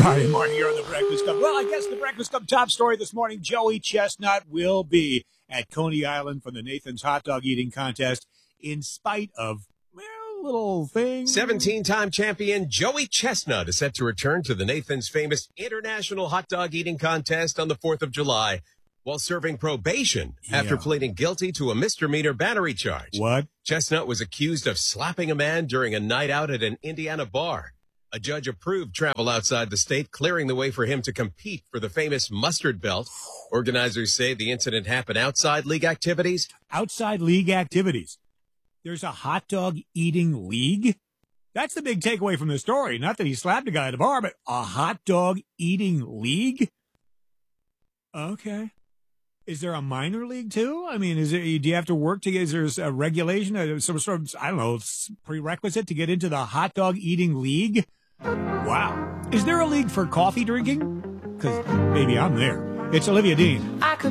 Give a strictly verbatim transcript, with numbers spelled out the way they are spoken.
Friday morning, you're on the Breakfast Club. Well, I guess the Breakfast Club top story this morning, Joey Chestnut will be at Coney Island for the Nathan's Hot Dog Eating Contest in spite of, well, little things. seventeen-time champion Joey Chestnut is set to return to the Nathan's famous International Hot Dog Eating Contest on the fourth of July while serving probation Yeah. after pleading guilty to a misdemeanor battery charge. What? Chestnut was accused of slapping a man during a night out at an Indiana bar. A judge approved travel outside the state, clearing the way for him to compete for the famous mustard belt. Organizers say the incident happened outside league activities. Outside league activities. There's a hot dog eating league? That's the big takeaway from the story. Not that he slapped a guy at a bar, but a hot dog eating league? Okay. Is there a minor league too? I mean, is there, do you have to work to get, is there a regulation, uh, some sort of, I don't know, prerequisite to get into the hot dog eating league? Wow. Is there a league for coffee drinking? Because maybe I'm there. It's Olivia Dean. I could